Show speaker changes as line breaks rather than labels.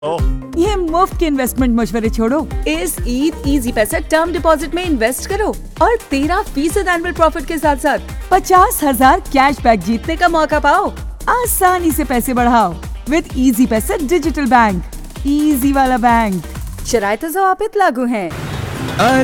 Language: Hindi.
ये मुफ्त के इन्वेस्टमेंट मशवरे छोड़ो,
इस ईद इजी पैसा टर्म डिपॉजिट में इन्वेस्ट करो और 13% एनुअल प्रॉफिट के साथ साथ
50,000 कैशबैक जीतने
का मौका पाओ।
आसानी से पैसे बढ़ाओ विद इजी पैसा डिजिटल बैंक, इजी वाला बैंक।
शराइत ज़वाबित लागू हैं।